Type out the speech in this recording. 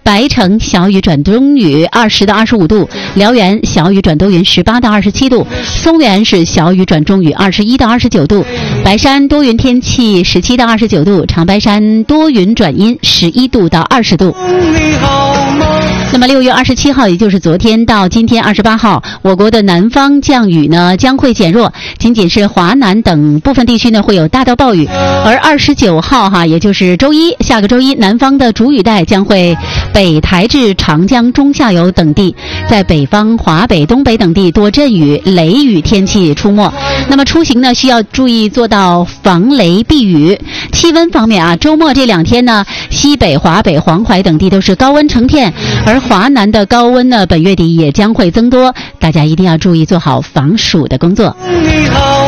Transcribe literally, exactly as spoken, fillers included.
白城小雨转中雨二十到二十五度，辽源小雨转多云十八到二十七度，松原是小雨转中雨二十一到二十九度，白山多云天气十七到二十九度，长白山多云转阴十一度到二十度。那么六月二十七号，也就是昨天到今天二十八号，我国的南方降雨呢将会减弱，仅仅是华南等部分地区呢会有大到暴雨。而二十九号哈，也就是周一，下个周一，南方的主雨带将会北抬至长江中下游等地，在北方、华北、东北等地多阵雨、雷雨天气出没。那么出行呢需要注意做到防雷避雨。气温方面啊，周末这两天呢，西北、华北、黄淮等地都是高温成片，而华南的高温呢，本月底也将会增多，大家一定要注意做好防暑的工作。你好